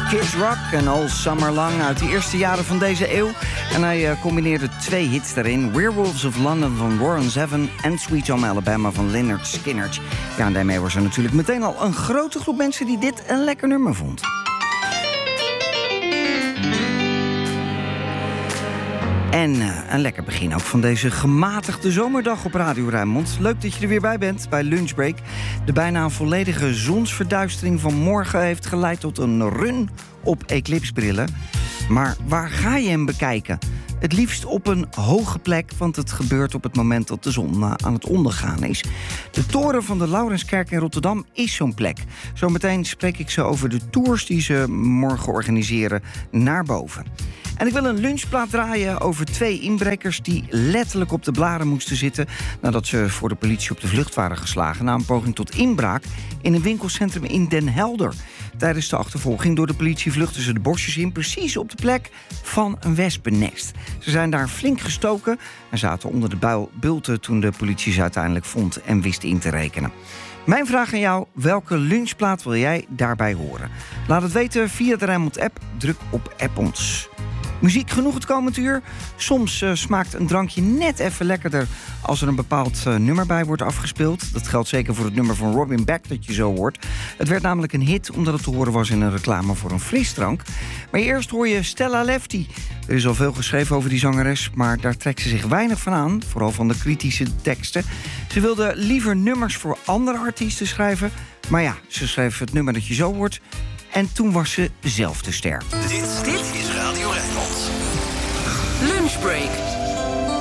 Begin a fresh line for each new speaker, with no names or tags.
Kids Rock en All Summer Long uit de eerste jaren van deze eeuw. En hij combineerde 2 hits daarin. Werewolves of London van Warren Zevon en Sweet Home Alabama van Lynyrd Skynyrd. Ja, en daarmee was er natuurlijk meteen al een grote groep mensen die dit een lekker nummer vond. En een lekker begin ook van deze gematigde zomerdag op Radio Rijnmond. Leuk dat je er weer bij bent bij Lunchbreak. De bijna volledige zonsverduistering van morgen heeft geleid tot een run op eclipsebrillen. Maar waar ga je hem bekijken? Het liefst op een hoge plek, want het gebeurt op het moment dat de zon aan het ondergaan is. De toren van de Laurenskerk in Rotterdam is zo'n plek. Zometeen spreek ik ze over de tours die ze morgen organiseren naar boven. En ik wil een lunchplaat draaien over 2 inbrekers die letterlijk op de blaren moesten zitten nadat ze voor de politie op de vlucht waren geslagen na een poging tot inbraak in een winkelcentrum in Den Helder. Tijdens de achtervolging door de politie vluchtten ze de bosjes in, precies op de plek van een wespennest. Ze zijn daar flink gestoken en zaten onder de bulten toen de politie ze uiteindelijk vond en wist in te rekenen. Mijn vraag aan jou, welke lunchplaat wil jij daarbij horen? Laat het weten via de Rijnmond-app, druk op App ons. Muziek genoeg het komend uur. Soms smaakt een drankje net even lekkerder als er een bepaald nummer bij wordt afgespeeld. Dat geldt zeker voor het nummer van Robin Beck dat je zo hoort. Het werd namelijk een hit omdat het te horen was in een reclame voor een frisdrank. Maar eerst hoor je Stella Lefty. Er is al veel geschreven over die zangeres, maar daar trekt ze zich weinig van aan. Vooral van de kritische teksten. Ze wilde liever nummers voor andere artiesten schrijven. Maar ja, ze schreef het nummer dat je zo hoort. En toen was ze zelf de ster.
Dit is Radio Rijnmond.
Lunchbreak.